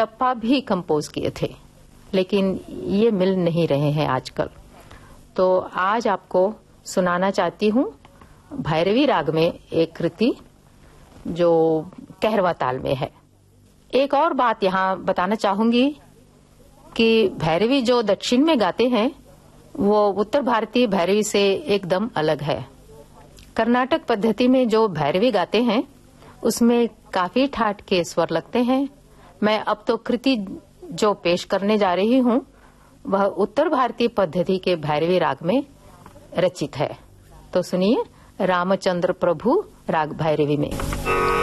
टप्पा भी कंपोज किए थे, लेकिन ये मिल नहीं रहे हैं आजकल। तो आज आपको सुनाना चाहती हूँ भैरवी राग में एक कृति जो कहरवा ताल में है। एक और बात यहाँ बताना चाहूंगी कि भैरवी जो दक्षिण में गाते हैं वो उत्तर भारतीय भैरवी से एकदम अलग है। कर्नाटक पद्धति में जो भैरवी गाते हैं उसमें काफी ठाठ के स्वर लगते हैं। मैं अब तो कृति जो पेश करने जा रही हूँ वह उत्तर भारतीय पद्धति के भैरवी राग में रचित है। तो सुनिए, रामचंद्र प्रभु राग भैरवी में।